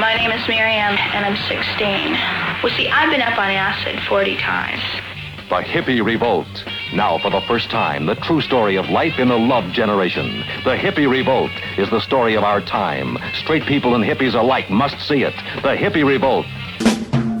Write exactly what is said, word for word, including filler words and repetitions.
My name is Miriam, and I'm sixteen. Well, see, I've been up on acid forty times. The Hippie Revolt. Now, for the first time, the true story of life in the love generation. The Hippie Revolt is the story of our time. Straight people and hippies alike must see it. The Hippie Revolt.